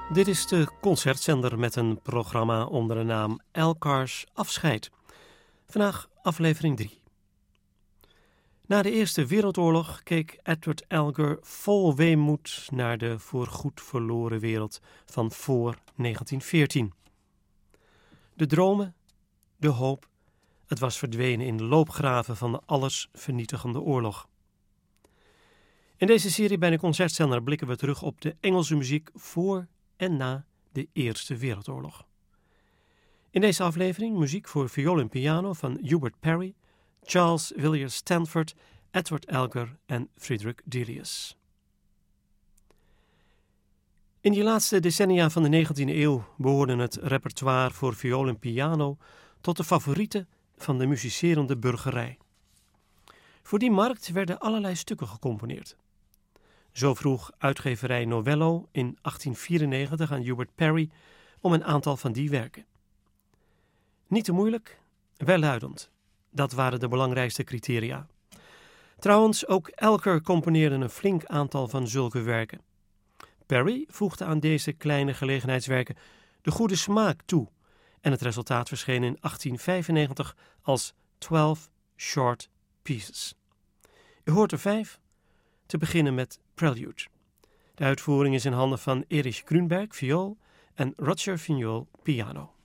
Dit is de concertzender met een programma onder de naam Elgar's Afscheid. Vandaag aflevering 3. Na de Eerste Wereldoorlog keek Edward Elgar vol weemoed naar de voorgoed verloren wereld van voor 1914. De dromen, de hoop, het was verdwenen in de loopgraven van de allesvernietigende oorlog. In deze serie bij de concertzender blikken we terug op de Engelse muziek voor en na de Eerste Wereldoorlog. In deze aflevering muziek voor viool en piano van Hubert Parry, Charles Villiers Stanford, Edward Elgar en Friedrich Delius. In die laatste decennia van de 19e eeuw behoorde het repertoire voor viool en piano tot de favorieten van de musicerende burgerij. Voor die markt werden allerlei stukken gecomponeerd. Zo vroeg uitgeverij Novello in 1894 aan Hubert Parry om een aantal van die werken. Niet te moeilijk, welluidend. Dat waren de belangrijkste criteria. Trouwens, ook Elgar componeerde een flink aantal van zulke werken. Parry voegde aan deze kleine gelegenheidswerken de goede smaak toe en het resultaat verscheen in 1895 als 12 Short Pieces. U hoort er 5, te beginnen met Prelude. De uitvoering is in handen van Erich Grünberg, viool, en Roger Vignol, piano.